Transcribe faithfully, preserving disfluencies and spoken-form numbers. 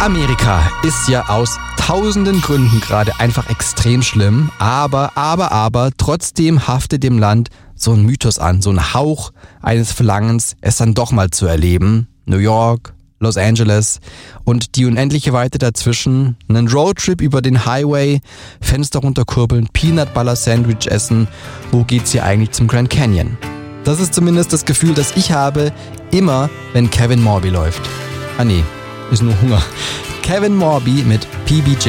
Amerika ist ja aus tausenden Gründen gerade einfach extrem schlimm, aber, aber, aber trotzdem haftet dem Land so ein Mythos an, so ein Hauch eines Verlangens, es dann doch mal zu erleben. New York, Los Angeles und die unendliche Weite dazwischen, einen Roadtrip über den Highway, Fenster runterkurbeln, Peanut Butter Sandwich essen. Wo geht's hier eigentlich zum Grand Canyon? Das ist zumindest das Gefühl, das ich habe, immer wenn Kevin Morby läuft. Ah nee, ist nur Hunger. Kevin Morby mit P B J.